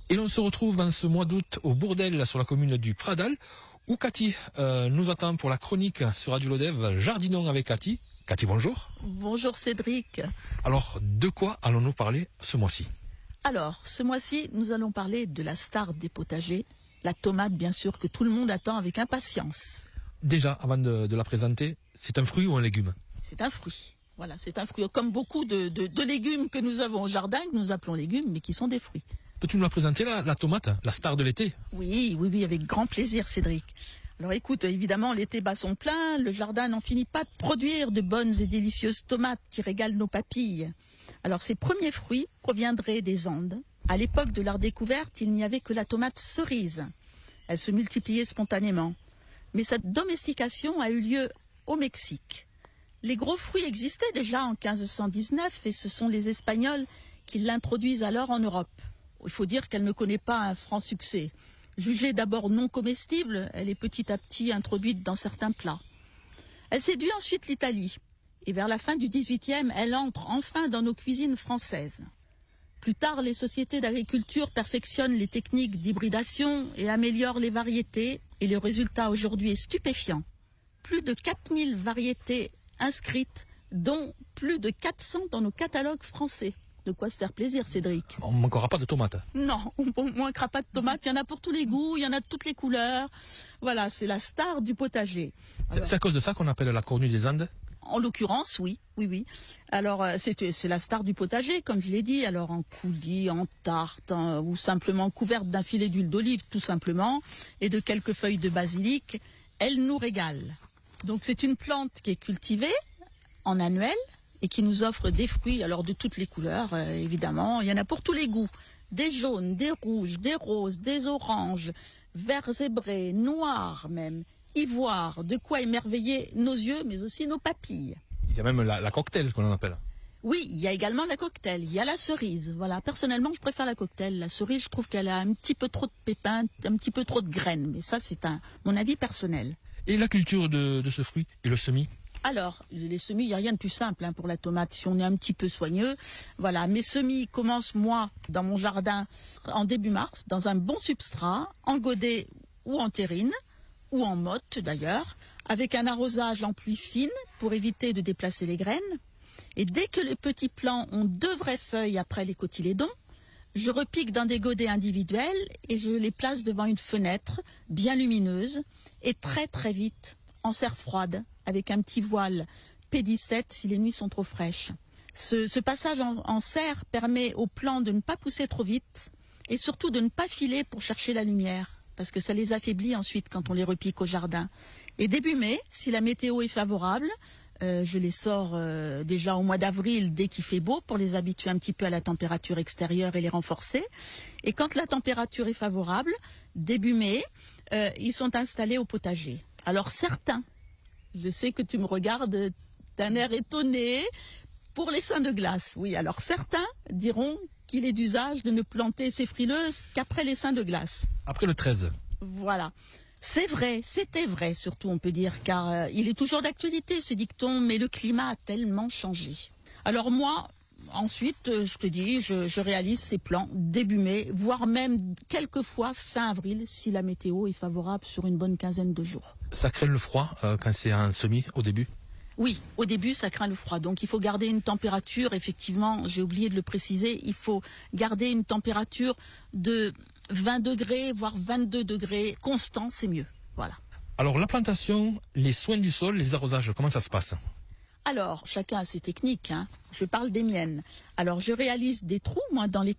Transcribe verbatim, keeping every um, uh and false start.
Et l'on se retrouve en ce mois d'août au Bourdel, sur la commune du Pradal, où Cathy euh, nous attend pour la chronique sur Radio Lodève, Jardinons avec Cathy. Cathy, bonjour. Bonjour Cédric. Alors, de quoi allons-nous parler ce mois-ci? Alors, ce mois-ci, nous allons parler de la star des potagers, la tomate bien sûr que tout le monde attend avec impatience. Déjà, avant de, de la présenter, c'est un fruit ou un légume? C'est un fruit. Voilà, c'est un fruit. Comme beaucoup de, de, de légumes que nous avons au jardin, que nous appelons légumes, mais qui sont des fruits. Peux-tu nous la présenter, la, la tomate, la star de l'été? Oui, oui, oui, avec grand plaisir, Cédric. Alors écoute, évidemment, l'été bat son plein, le jardin n'en finit pas de produire de bonnes et délicieuses tomates qui régalent nos papilles. Alors ces premiers fruits proviendraient des Andes. À l'époque de leur découverte, il n'y avait que la tomate cerise. Elle se multipliait spontanément. Mais cette domestication a eu lieu au Mexique. Les gros fruits existaient déjà en quinze cent dix-neuf et ce sont les Espagnols qui l'introduisent alors en Europe. Il faut dire qu'elle ne connaît pas un franc succès. Jugée d'abord non comestible, elle est petit à petit introduite dans certains plats. Elle séduit ensuite l'Italie. Et vers la fin du dix-huitième, elle entre enfin dans nos cuisines françaises. Plus tard, les sociétés d'agriculture perfectionnent les techniques d'hybridation et améliorent les variétés. Et le résultat aujourd'hui est stupéfiant. Plus de quatre mille variétés inscrites, dont plus de quatre cents dans nos catalogues français. De quoi se faire plaisir, Cédric. On ne manquera pas de tomates. Non, on ne manquera pas de tomates. Il y en a pour tous les goûts, il y en a de toutes les couleurs. Voilà, c'est la star du potager. C'est, c'est à cause de ça qu'on appelle la cornue des Andes? En l'occurrence, oui, oui, oui. Alors, euh, c'est, c'est la star du potager, comme je l'ai dit. Alors, en coulis, en tarte, hein, ou simplement couverte d'un filet d'huile d'olive, tout simplement, et de quelques feuilles de basilic, elle nous régale. Donc, c'est une plante qui est cultivée en annuel, et qui nous offre des fruits, alors de toutes les couleurs, euh, évidemment. Il y en a pour tous les goûts. Des jaunes, des rouges, des roses, des oranges, verts zébrés, noirs même, ivoire, de quoi émerveiller nos yeux, mais aussi nos papilles. Il y a même la, la cocktail qu'on en appelle. Oui, il y a également la cocktail, il y a la cerise. Voilà, personnellement, je préfère la cocktail. La cerise, je trouve qu'elle a un petit peu trop de pépins, un petit peu trop de graines, mais ça, c'est un mon avis personnel. Et la culture de, de ce fruit et le semis? Alors, les semis, il n'y a rien de plus simple hein, pour la tomate, si on est un petit peu soigneux. Voilà, mes semis commencent, moi, dans mon jardin, en début mars, dans un bon substrat, en godet ou en terrine, ou en motte d'ailleurs, avec un arrosage en pluie fine pour éviter de déplacer les graines. Et dès que les petits plants ont deux vraies feuilles après les cotylédons, je repique dans des godets individuels et je les place devant une fenêtre bien lumineuse et très très vite en serre froide, avec un petit voile P dix-sept si les nuits sont trop fraîches. Ce, ce passage en, en serre permet aux plants de ne pas pousser trop vite et surtout de ne pas filer pour chercher la lumière, parce que ça les affaiblit ensuite quand on les repique au jardin. Et début mai, si la météo est favorable, euh, je les sors euh, déjà au mois d'avril dès qu'il fait beau pour les habituer un petit peu à la température extérieure et les renforcer. Et quand la température est favorable, début mai, euh, ils sont installés au potager. Alors certains, je sais que tu me regardes d'un air étonné, pour les seins de glace, oui. Alors certains diront qu'il est d'usage de ne planter ces frileuses qu'après les seins de glace. Après le treize. Voilà. C'est vrai, c'était vrai surtout on peut dire, car euh, il est toujours d'actualité ce dicton, mais le climat a tellement changé. Alors moi, ensuite, euh, je te dis, je, je réalise ces plans début mai, voire même quelquefois fin avril, si la météo est favorable sur une bonne quinzaine de jours. Ça craint le froid euh, quand c'est un semis au début? Oui, au début, ça craint le froid. Donc, il faut garder une température, effectivement, j'ai oublié de le préciser, il faut garder une température de vingt degrés, voire vingt-deux degrés, constant, c'est mieux. Voilà. Alors, la plantation, les soins du sol, les arrosages, comment ça se passe? Alors, chacun a ses techniques, hein. Je parle des miennes. Alors, je réalise des trous, moi, dans les